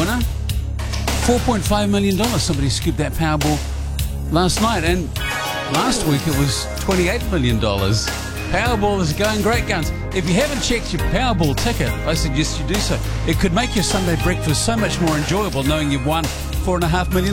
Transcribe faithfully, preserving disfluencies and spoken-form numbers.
winner. four point five million dollars. Somebody scooped that Powerball last night. And last week it was twenty-eight million dollars. Powerball is going great guns. If you haven't checked your Powerball ticket, I suggest you do so. It could make your Sunday breakfast so much more enjoyable knowing you've won four and a half million